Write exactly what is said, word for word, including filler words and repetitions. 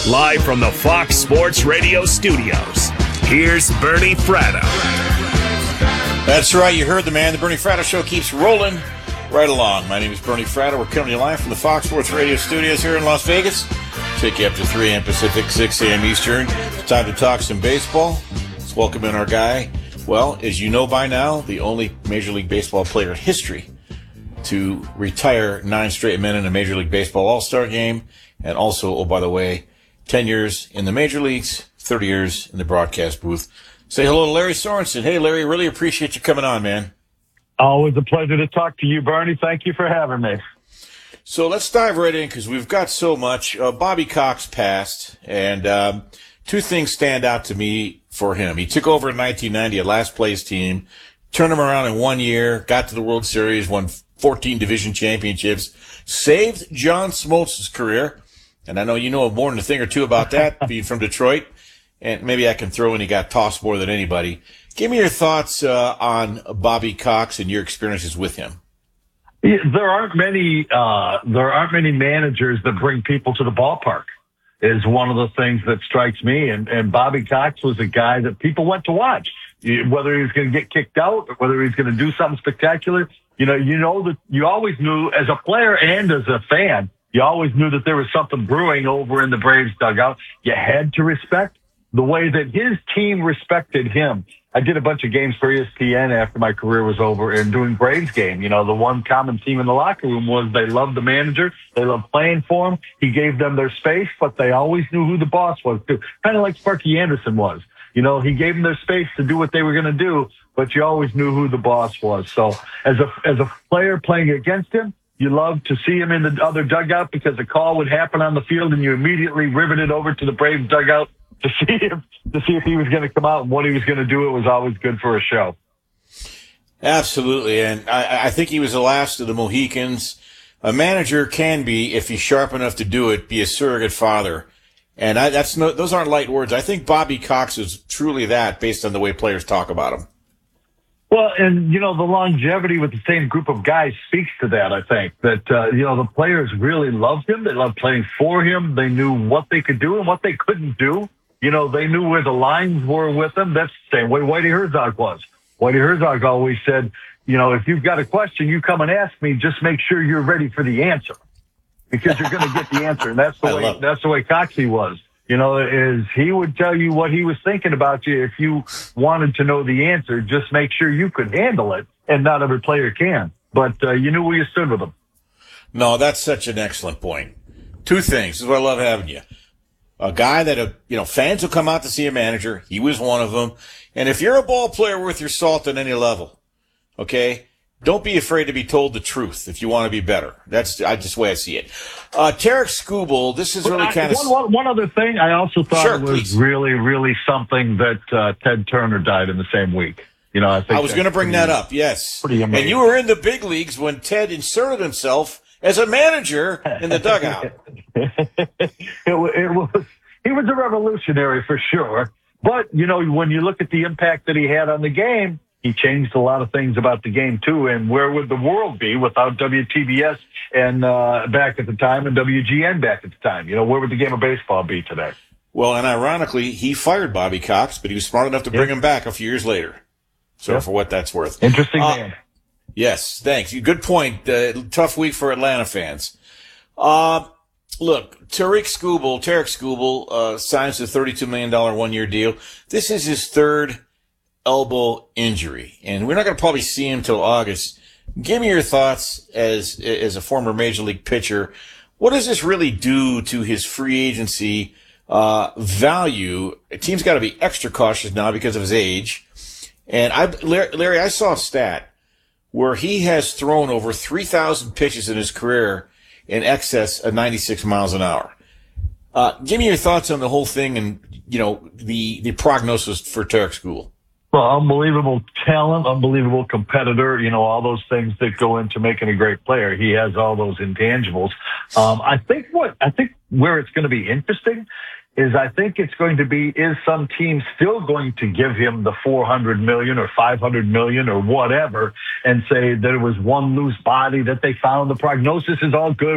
Live from the Fox Sports Radio studios, here's Bernie Fratto. That's right, you heard the man. The Bernie Fratto Show keeps rolling right along. My name is Bernie Fratto. We're coming to you live from the Fox Sports Radio studios here in Las Vegas. Take you up to three a.m. Pacific, six a.m. Eastern. It's time to talk some baseball. Let's welcome in our guy. Well, as you know by now, the only Major League Baseball player in history to retire nine straight men in a Major League Baseball All-Star game. And also, oh, by the way, ten years in the major leagues, thirty years in the broadcast booth. Say hello to Larry Sorensen. Hey, Larry, really appreciate you coming on, man. Always a pleasure to talk to you, Bernie. Thank you for having me. So let's dive right in because we've got so much. Uh, Bobby Cox passed, and um, two things stand out to me for him. He took over in nineteen ninety, a last-place team, turned him around in one year, got to the World Series, won fourteen division championships, saved John Smoltz's career. And I know you know more than a thing or two about that, being from Detroit. And maybe I can throw in he got tossed more than anybody. Give me your thoughts uh, on Bobby Cox and your experiences with him. Yeah, there aren't many. Uh, there aren't many managers that bring people to the ballpark. Is one of the things that strikes me. And, and Bobby Cox was a guy that people went to watch, whether he was going to get kicked out or whether he was going to do something spectacular. You know, you know that you always knew as a player and as a fan. You always knew that there was something brewing over in the Braves dugout. You had to respect the way that his team respected him. I did a bunch of games for E S P N after my career was over and doing Braves game. You know, the one common theme in the locker room was they loved the manager. They loved playing for him. He gave them their space, but they always knew who the boss was too. Kind of like Sparky Anderson was. You know, he gave them their space to do what they were going to do, but you always knew who the boss was. So as a, as a player playing against him, you loved to see him in the other dugout because a call would happen on the field and you immediately riveted over to the Braves dugout to see if to see if he was going to come out and what he was going to do. It was always good for a show. Absolutely, and I, I think he was the last of the Mohicans. A manager can be, if he's sharp enough to do it, be a surrogate father, and I, that's no, those aren't light words. I think Bobby Cox is truly that, based on the way players talk about him. Well, and, you know, the longevity with the same group of guys speaks to that, I think. That, uh, you know, the players really loved him. They loved playing for him. They knew what they could do and what they couldn't do. You know, they knew where the lines were with him. That's the same way Whitey Herzog was. Whitey Herzog always said, you know, if you've got a question, you come and ask me. Just make sure you're ready for the answer because you're going to get the answer. And that's the way, that's the way Coxie was. You know, is he would tell you what he was thinking about you. If you wanted to know the answer, just make sure you could handle it, and not every player can. But uh, you knew where you stood with him. No, that's such an excellent point. Two things. This is what I love having you. A guy that, uh, you know, fans will come out to see a manager. He was one of them. And if you're a ball player worth your salt at any level, okay, don't be afraid to be told the truth if you want to be better. That's I, just the way I see it. Uh, Tarik Skubal, this is really kind of... One, one, one other thing, I also thought sure, it was please. really, really something that uh, Ted Turner died in the same week. You know, I think I was going to bring pretty, that up, yes. Pretty amazing. And you were in the big leagues when Ted inserted himself as a manager in the dugout. it, it was, he was a revolutionary for sure. But, you know, when you look at the impact that he had on the game, he changed a lot of things about the game, too. And where would the world be without W T B S and uh, back at the time and W G N back at the time? You know, where would the game of baseball be today? Well, and ironically, he fired Bobby Cox, but he was smart enough to bring yep. him back a few years later. So yep. for what that's worth. Interesting uh, man. Yes, thanks. Good point. Uh, tough week for Atlanta fans. Uh, look, Tarik Skubal, Tarik Skubal uh, signs a thirty-two million dollars one-year deal. This is his third elbow injury, and we're not going to probably see him till August. Give me your thoughts as as a former major league pitcher. What does this really do to his free agency uh value? A team's got to be extra cautious now because of his age. And I, Larry, I saw a stat where he has thrown over three thousand pitches in his career in excess of ninety-six miles an hour. Uh, give me your thoughts on the whole thing and, you know, the, the prognosis for Tarik Skubal. Well, unbelievable talent, unbelievable competitor, you know, all those things that go into making a great player. He has all those intangibles. Um, I think what, I think where it's going to be interesting is I think it's going to be, is some team still going to give him the four hundred million or five hundred million or whatever and say that it was one loose body that they found. The prognosis is all good.